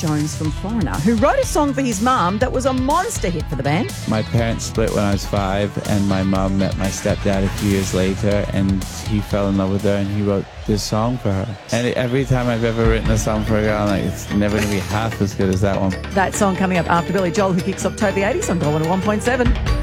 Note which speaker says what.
Speaker 1: Jones from Foreigner, who wrote a song for his mum that was a monster hit for the band.
Speaker 2: My parents split when I was 5, and my mum met my stepdad a few years later, and he fell in love with her, and he wrote this song for her. And every time I've ever written a song for a girl, I'm like, it's never going to be half as good as that one.
Speaker 1: That song coming up after Billy Joel, who kicks off Totally 80s on Gold 101.7.